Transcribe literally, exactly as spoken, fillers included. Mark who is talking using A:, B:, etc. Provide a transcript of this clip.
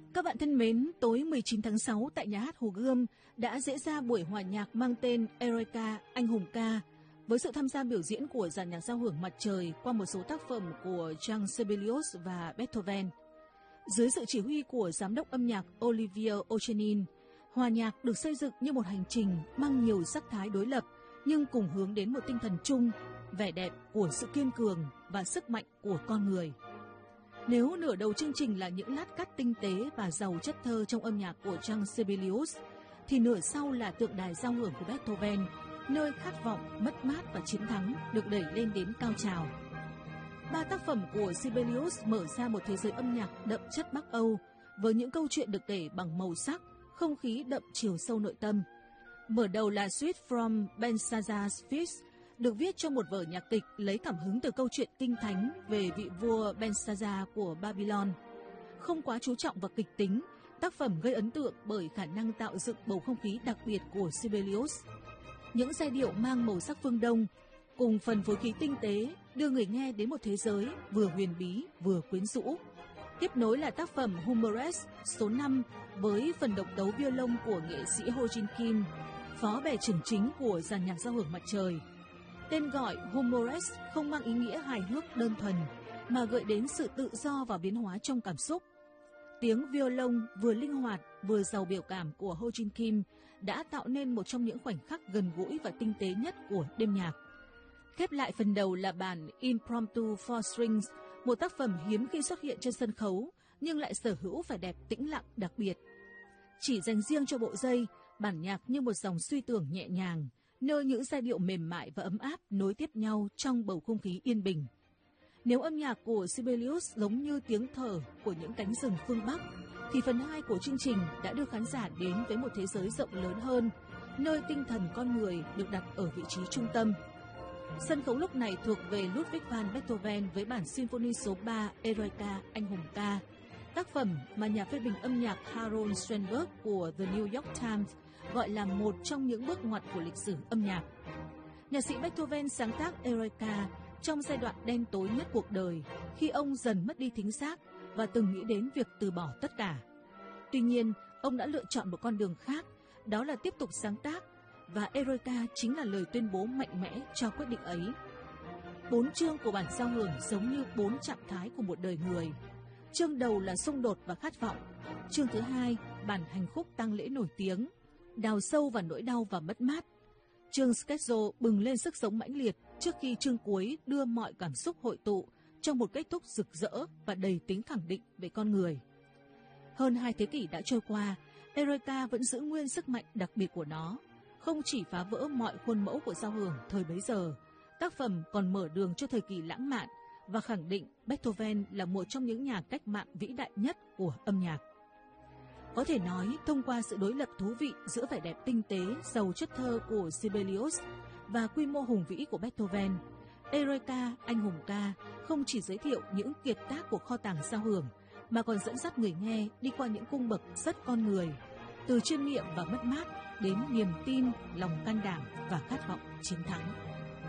A: Các bạn thân mến, tối mười chín tháng sáu tại Nhà hát Hồ Gươm đã diễn ra buổi hòa nhạc mang tên Eroica Anh Hùng Ca với sự tham gia biểu diễn của dàn nhạc giao hưởng mặt trời qua một số tác phẩm của Jean Sibelius và Beethoven. Dưới sự chỉ huy của giám đốc âm nhạc Olivier Ochenin, hòa nhạc được xây dựng như một hành trình mang nhiều sắc thái đối lập nhưng cùng hướng đến một tinh thần chung, vẻ đẹp của sự kiên cường và sức mạnh của con người. Nếu nửa đầu chương trình là những lát cắt tinh tế và giàu chất thơ trong âm nhạc của Jean Sibelius, thì nửa sau là tượng đài giao hưởng của Beethoven, nơi khát vọng, mất mát và chiến thắng được đẩy lên đến cao trào. Ba tác phẩm của Sibelius mở ra một thế giới âm nhạc đậm chất Bắc Âu, với những câu chuyện được kể bằng màu sắc, không khí đậm chiều sâu nội tâm. Mở đầu là Suite from Belshazzar's Feast, được viết trong một vở nhạc kịch lấy cảm hứng từ câu chuyện kinh thánh về vị vua Belshazzar của Babylon. Không quá chú trọng vào kịch tính, tác phẩm gây ấn tượng bởi khả năng tạo dựng bầu không khí đặc biệt của Sibelius. Những giai điệu mang màu sắc phương Đông cùng phần phối khí tinh tế đưa người nghe đến một thế giới vừa huyền bí vừa quyến rũ. Tiếp nối là tác phẩm Humorous số năm với phần độc tấu violon của nghệ sĩ Ho Jin Kim, phó bè trưởng chính của dàn nhạc giao hưởng mặt trời. Tên gọi Humorous không mang ý nghĩa hài hước đơn thuần, mà gợi đến sự tự do và biến hóa trong cảm xúc. Tiếng violon vừa linh hoạt vừa giàu biểu cảm của Ho Jin Kim đã tạo nên một trong những khoảnh khắc gần gũi và tinh tế nhất của đêm nhạc. Khép lại phần đầu là bản Impromptu for Strings, một tác phẩm hiếm khi xuất hiện trên sân khấu nhưng lại sở hữu vẻ đẹp tĩnh lặng đặc biệt. Chỉ dành riêng cho bộ dây, bản nhạc như một dòng suy tưởng nhẹ nhàng, nơi những giai điệu mềm mại và ấm áp nối tiếp nhau trong bầu không khí yên bình. Nếu âm nhạc của Sibelius giống như tiếng thở của những cánh rừng phương Bắc, thì phần hai của chương trình đã đưa khán giả đến với một thế giới rộng lớn hơn, nơi tinh thần con người được đặt ở vị trí trung tâm. Sân khấu lúc này thuộc về Ludwig van Beethoven với bản Symphony số ba Eroica Anh Hùng Ca, tác phẩm mà nhà phê bình âm nhạc Harold Sternberg của The New York Times gọi là một trong những bước ngoặt của lịch sử âm nhạc. Nhạc sĩ Beethoven sáng tác Eroica trong giai đoạn đen tối nhất cuộc đời, khi ông dần mất đi thính giác và từng nghĩ đến việc từ bỏ tất cả. Tuy nhiên, ông đã lựa chọn một con đường khác, đó là tiếp tục sáng tác, và Eroica chính là lời tuyên bố mạnh mẽ cho quyết định ấy. Bốn chương của bản giao hưởng giống như bốn trạng thái của một đời người. Chương đầu là xung đột và khát vọng. Chương thứ hai, bản hành khúc tang lễ nổi tiếng, đào sâu vào nỗi đau và mất mát. Chương Scherzo bừng lên sức sống mãnh liệt trước khi chương cuối đưa mọi cảm xúc hội tụ trong một kết thúc rực rỡ và đầy tính khẳng định về con người. Hơn hai thế kỷ đã trôi qua, Eroica vẫn giữ nguyên sức mạnh đặc biệt của nó, không chỉ phá vỡ mọi khuôn mẫu của giao hưởng thời bấy giờ, tác phẩm còn mở đường cho thời kỳ lãng mạn và khẳng định Beethoven là một trong những nhà cách mạng vĩ đại nhất của âm nhạc. Có thể nói, thông qua sự đối lập thú vị giữa vẻ đẹp tinh tế, giàu chất thơ của Sibelius và quy mô hùng vĩ của Beethoven, Eroica Anh Hùng Ca không chỉ giới thiệu những kiệt tác của kho tàng giao hưởng, mà còn dẫn dắt người nghe đi qua những cung bậc rất con người, từ chiêm nghiệm và mất mát đến niềm tin, lòng can đảm và khát vọng chiến thắng.